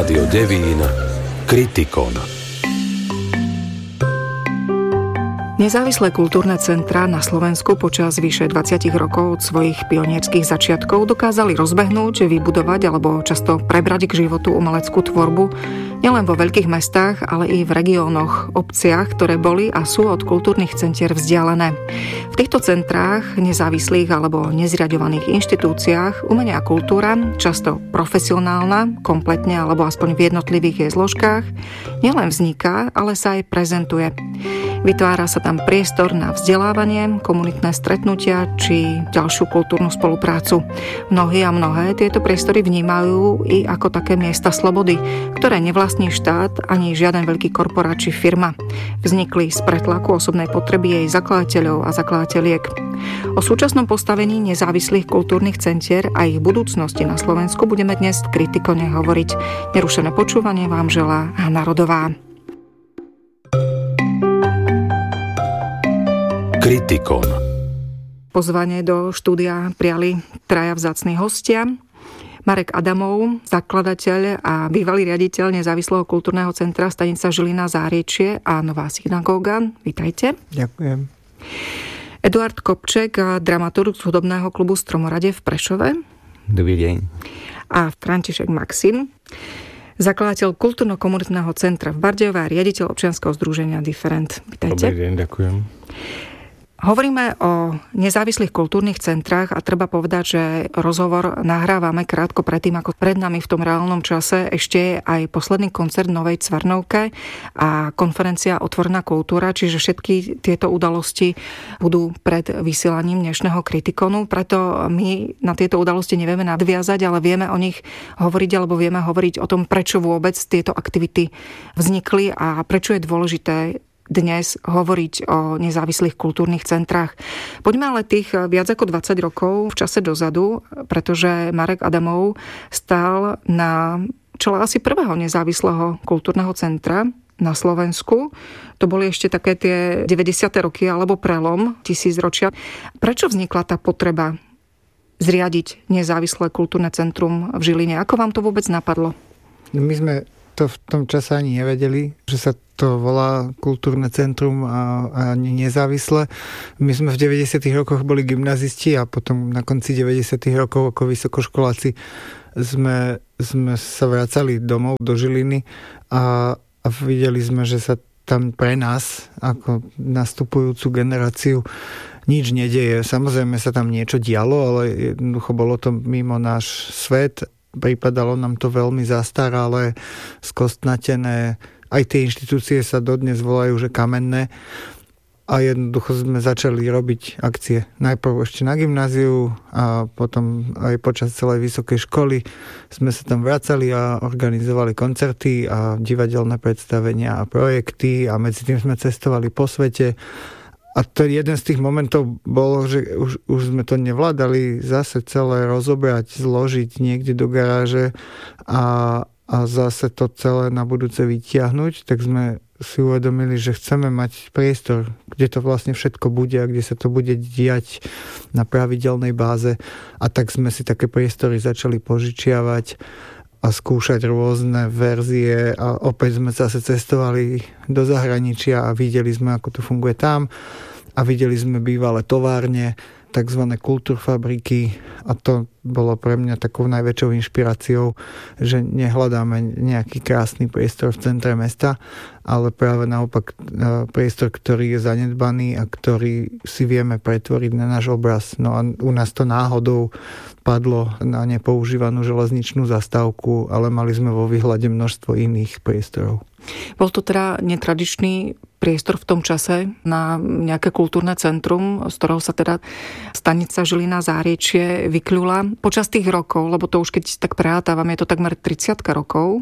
Rádio Devín Kritikon. Nezávislé kultúrne centrá na Slovensku počas vyše 20 rokov od svojich pionierských začiatkov dokázali rozbehnúť, vybudovať alebo často prebrať k životu umeleckú tvorbu nielen vo veľkých mestách, ale i v regiónoch, obciach, ktoré boli a sú od kultúrnych centier vzdialené. V týchto centrách, nezávislých alebo nezriaďovaných inštitúciách umenie a kultúra, často profesionálna, kompletne alebo aspoň v jednotlivých jej zložkách, nielen vzniká, ale sa aj prezentuje. Vytvára sa tam priestor na vzdelávanie, komunitné stretnutia či ďalšiu kultúrnu spoluprácu. Mnohí a mnohé tieto priestory vnímajú i ako také miesta slobody, ktoré nevlastní štát ani žiaden veľký korporát či firma. Vznikli z pretlaku osobnej potreby jej zakladateľov a zakladateľiek. O súčasnom postavení nezávislých kultúrnych centier a ich budúcnosti na Slovensku budeme dnes v Kritikone hovoriť. Nerušené počúvanie vám želá Hana Rodová. Kritikon. Pozvanie do štúdia prijali traja vzácni hostia. Marek Adamov, zakladateľ a bývalý riaditeľ Nezávislého kultúrneho centra Stanica Žilina Záriečie a Nová synagóga. Vítajte. Ďakujem. Eduard Kopček, dramaturg z hudobného klubu Stromorade v Prešove. Dobrý deň. A František Maxim, zakladateľ kultúrno-komunitného centra v Bardejove a riaditeľ občianskeho združenia Different. Vítajte. Dobrý deň, ďakujem. Hovoríme o nezávislých kultúrnych centrách a treba povedať, že rozhovor nahrávame krátko predtým, ako pred nami v tom reálnom čase ešte je aj posledný koncert v Novej Cvarnovke a konferencia Otvorená kultúra, čiže všetky tieto udalosti budú pred vysielaním dnešného Kritikonu, preto my na tieto udalosti nevieme nadviazať, ale vieme o nich hovoriť alebo vieme hovoriť o tom, prečo vôbec tieto aktivity vznikli a prečo je dôležité dnes hovoriť o nezávislých kultúrnych centrách. Poďme ale tých viac ako 20 rokov v čase dozadu, pretože Marek Adamov stál na čele asi prvého nezávislého kultúrneho centra na Slovensku. To boli ešte také tie 90. roky alebo prelom tisícročia. Prečo vznikla tá potreba zriadiť nezávislé kultúrne centrum v Žiline? Ako vám to vôbec napadlo? My sme to v tom čase ani nevedeli, že sa to volá kultúrne centrum a nezávisle. My sme v 90. rokoch boli gymnazisti a potom na konci 90. rokov ako vysokoškoláci sme sa vracali domov do Žiliny a videli sme, že sa tam pre nás ako nastupujúcu generáciu nič nedeje. Samozrejme sa tam niečo dialo, ale jednoducho bolo to mimo náš svet. Pripadalo nám to veľmi zastaralé, skostnatené. Aj tie inštitúcie sa dodnes volajú, že kamenné. A jednoducho sme začali robiť akcie. Najprv ešte na gymnáziu a potom aj počas celej vysokej školy sme sa tam vracali a organizovali koncerty a divadelné predstavenia a projekty a medzi tým sme cestovali po svete. A to jeden z tých momentov bolo, že už sme to nevládali zase celé rozobrať, zložiť niekde do garáže a zase to celé na budúce vytiahnuť, tak sme si uvedomili, že chceme mať priestor, kde to vlastne všetko bude a kde sa to bude diať na pravidelnej báze. A tak sme si také priestory začali požičiavať a skúšať rôzne verzie a opäť sme zase cestovali do zahraničia a videli sme, ako to funguje tam a videli sme bývalé továrne, takzvané kultúrfabriky a to bolo pre mňa takou najväčšou inšpiráciou, že nehľadáme nejaký krásny priestor v centre mesta, ale práve naopak priestor, ktorý je zanedbaný a ktorý si vieme pretvoriť na náš obraz. No a u nás to náhodou padlo na nepoužívanú železničnú zastávku, ale mali sme vo výhľade množstvo iných priestorov. Bol to teda netradičný priestor v tom čase na nejaké kultúrne centrum, z ktorého sa teda Stanica Žilina Záriečie vykľula. Počas tých rokov, lebo to už keď tak prehátavam, je to takmer 30 rokov,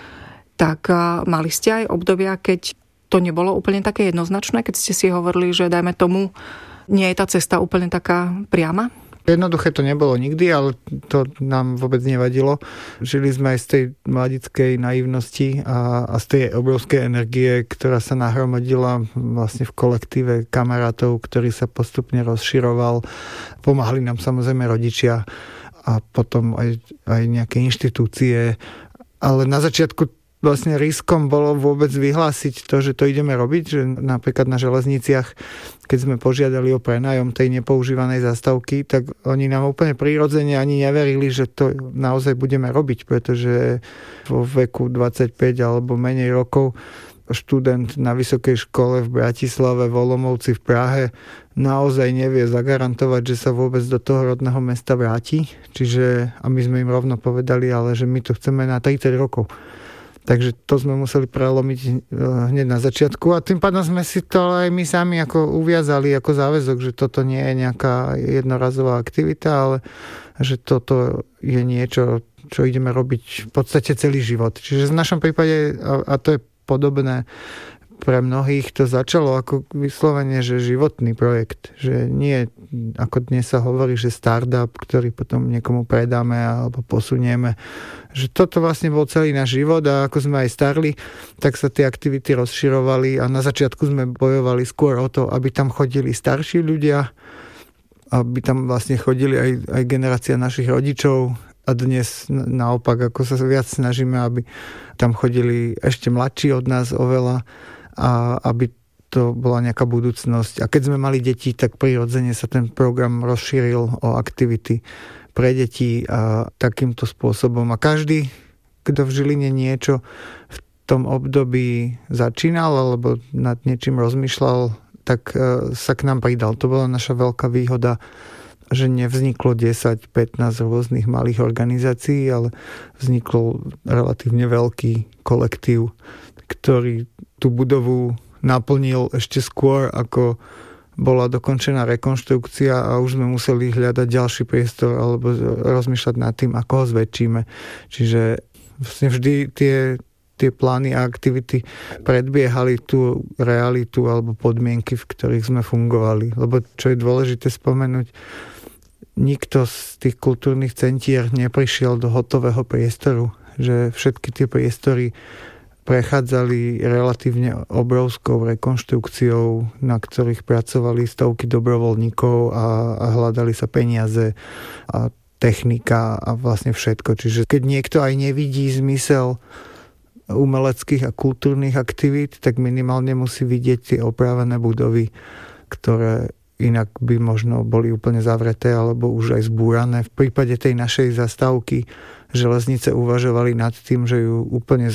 tak mali ste aj obdobia, keď to nebolo úplne také jednoznačné, keď ste si hovorili, že dajme tomu, nie je tá cesta úplne taká priama? Jednoduché to nebolo nikdy, ale to nám vôbec nevadilo. Žili sme aj z tej mladickej naivnosti a z tej obrovskej energie, ktorá sa nahromadila vlastne v kolektíve kamarátov, ktorý sa postupne rozširoval. Pomáhali nám samozrejme rodičia a potom aj nejaké inštitúcie. A Ale na začiatku vlastne riskom bolo vôbec vyhlásiť to, že to ideme robiť, že napríklad na železniciach, keď sme požiadali o prenájom tej nepoužívanej zastávky, tak oni nám úplne prirodzene ani neverili, že to naozaj budeme robiť, pretože vo veku 25 alebo menej rokov študent na vysokej škole v Bratislave, v Olomouci, v Prahe naozaj nevie zagarantovať, že sa vôbec do toho rodného mesta vráti. Čiže, a my sme im rovno povedali, ale že my to chceme na 30 rokov. Takže to sme museli prelomiť hneď na začiatku a tým pádom sme si to aj my sami ako uviazali ako záväzok, že toto nie je nejaká jednorazová aktivita, ale že toto je niečo, čo ideme robiť v podstate celý život. Čiže v našom prípade, a to je podobné pre mnohých, to začalo ako vyslovene, že životný projekt, že nie ako dnes sa hovorí, že startup, ktorý potom niekomu predáme alebo posunieme, že toto vlastne bol celý náš život a ako sme aj starli, tak sa tie aktivity rozširovali a na začiatku sme bojovali skôr o to, aby tam chodili starší ľudia, aby tam vlastne chodili aj generácia našich rodičov. A dnes naopak, ako sa viac snažíme, aby tam chodili ešte mladší od nás oveľa a aby to bola nejaká budúcnosť. A keď sme mali deti, tak prirodzene sa ten program rozšíril o aktivity pre deti a takýmto spôsobom. A každý, kto v Žiline niečo v tom období začínal alebo nad niečím rozmýšľal, tak sa k nám pridal. To bola naša veľká výhoda, že nevzniklo 10-15 rôznych malých organizácií, ale vznikol relatívne veľký kolektív, ktorý tú budovu naplnil ešte skôr, ako bola dokončená rekonštrukcia a už sme museli hľadať ďalší priestor alebo rozmýšľať nad tým, ako ho zväčšíme. Čiže vlastne vždy tie plány a aktivity predbiehali tú realitu alebo podmienky, v ktorých sme fungovali. Lebo čo je dôležité spomenúť, nikto z tých kultúrnych centier neprišiel do hotového priestoru, že všetky tie priestory prechádzali relatívne obrovskou rekonštrukciou, na ktorých pracovali stovky dobrovoľníkov a hľadali sa peniaze a technika a vlastne všetko. Čiže keď niekto aj nevidí zmysel umeleckých a kultúrnych aktivít, tak minimálne musí vidieť tie opravené budovy, ktoré inak by možno boli úplne zavreté alebo už aj zbúrané. V prípade tej našej zastávky železnice uvažovali nad tým, že ju úplne